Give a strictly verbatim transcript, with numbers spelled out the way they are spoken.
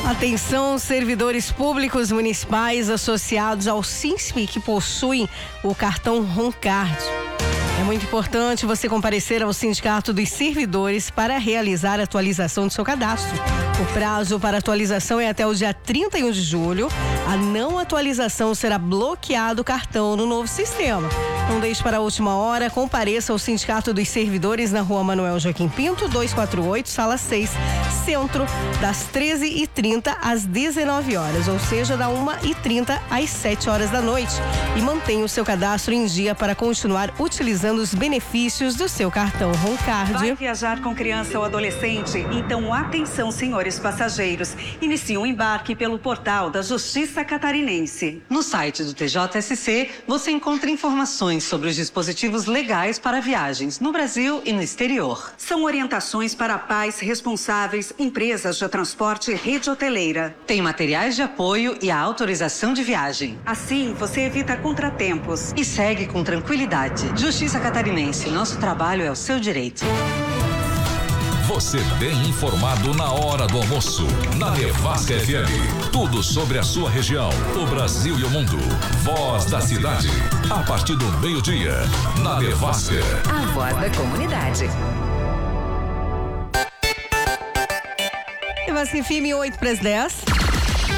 Atenção, servidores públicos municipais associados ao SINSP que possuem o cartão Roncard. É muito importante você comparecer ao Sindicato dos Servidores para realizar a atualização do seu cadastro. O prazo para atualização é até o dia trinta e um de julho. A não atualização será bloqueado o cartão no novo sistema. Não deixe para a última hora, compareça ao Sindicato dos Servidores na Rua Manuel Joaquim Pinto, duzentos e quarenta e oito, sala seis, Centro, das treze e trinta às dezenove horas, ou seja, da uma e trinta às sete horas da noite. E mantenha o seu cadastro em dia para continuar utilizando os benefícios do seu cartão Roncard. Vai viajar com criança ou adolescente? Então atenção, senhores passageiros. Inicie um embarque pelo portal da Justiça Catarinense. No site do T J S C, você encontra informações sobre os dispositivos legais para viagens no Brasil e no exterior. São orientações para pais responsáveis, empresas de transporte e rede hoteleira. Tem materiais de apoio e a autorização de viagem. Assim, você evita contratempos. E segue com tranquilidade. Justiça Catarinense, nosso trabalho é o seu direito. Você bem informado na hora do almoço. Na Nevasca F M. Tudo sobre a sua região, o Brasil e o mundo. Voz da cidade. A partir do meio-dia. Na Nevasca. A voz da comunidade. Nevasca F M, oito para as dez.